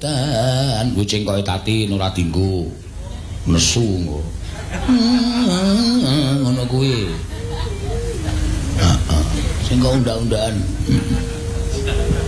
hutan kucing koyo tati ora dinggo nesu engko ngono kuwi sing kok undang-undangan